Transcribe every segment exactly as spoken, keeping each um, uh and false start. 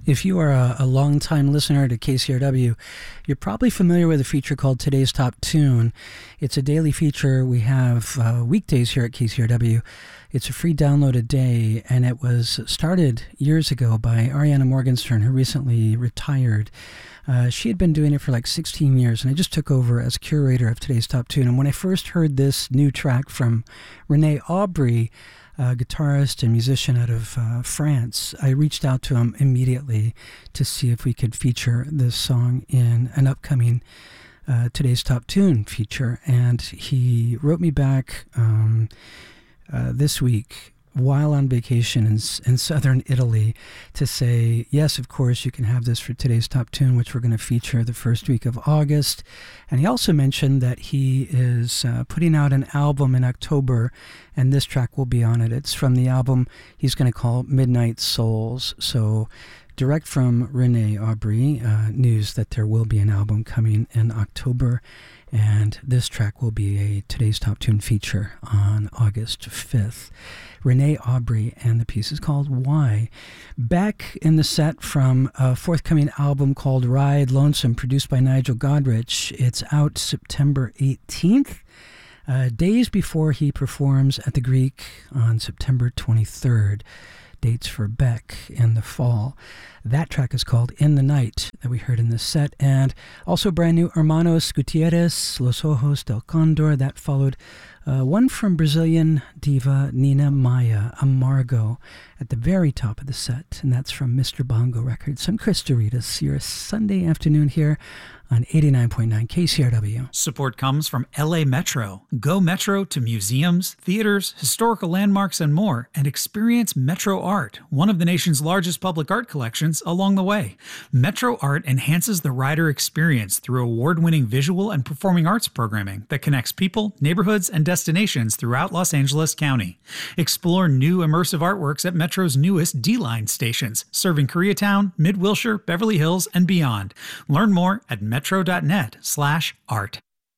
If you are a, a long-time listener to K C R W, you're probably familiar with a feature called Today's Top Tune. It's a daily feature we have uh, weekdays here at K C R W. It's a free download a day, and it was started years ago by Ariana Morgenstern, who recently retired. Uh, she had been doing it for like sixteen years, and I just took over as curator of Today's Top Tune. And when I first heard this new track from Rene Aubry, a guitarist and musician out of uh, France, I reached out to him immediately to see if we could feature this song in an upcoming uh, Today's Top Tune feature. And he wrote me back um, uh, this week while on vacation in, in southern Italy to say, yes, of course, you can have this for Today's Top Tune, which we're going to feature the first week of August. And he also mentioned that he is uh, putting out an album in October, and this track will be on it. It's from the album he's going to call Midnight Souls. So direct from Rene Aubry, uh, news that there will be an album coming in October, and this track will be a Today's Top Tune feature on August fifth. Rene Aubry, and the piece is called Why. Back in the set from a forthcoming album called Ride Lonesome, produced by Nigel Godrich. It's out September eighteenth, uh, days before he performs at the Greek on September twenty-third. Dates for Beck in the fall. That track is called In the Night, that we heard in this set. And also brand new Hermanos Gutierrez, Los Ojos del Condor. That followed uh, one from Brazilian diva Nina Maya, Amargo, at the very top of the set. And that's from Mister Bongo Records. I'm Chris Doritas, your Sunday afternoon here on eighty-nine point nine K C R W. Support comes from L A Metro. Go Metro to museums, theaters, historical landmarks, and more, and experience Metro Art, one of the nation's largest public art collections, along the way. Metro Art enhances the rider experience through award-winning visual and performing arts programming that connects people, neighborhoods, and destinations throughout Los Angeles County. Explore new immersive artworks at Metro's newest D-Line stations, serving Koreatown, Mid-Wilshire, Beverly Hills, and beyond. Learn more at metro dot net slash art.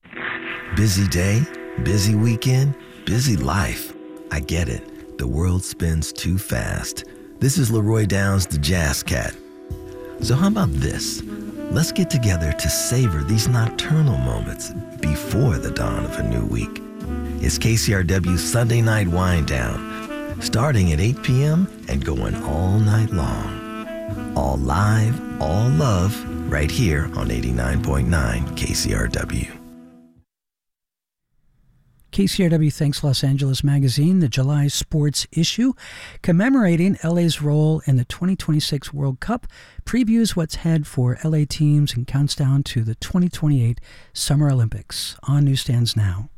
Busy day, busy weekend, busy life. I get it. The world spins too fast. This is Leroy Downs, the Jazz Cat. So how about this? Let's get together to savor these nocturnal moments before the dawn of a new week. It's K C R W's Sunday Night Wind Down, starting at eight p.m. and going all night long. All live, all love, right here on eighty-nine point nine K C R W. K C R W thanks Los Angeles Magazine, the July sports issue, commemorating L A's role in the twenty twenty-six World Cup, previews what's ahead for L A teams, and counts down to the twenty twenty-eight Summer Olympics on newsstands now.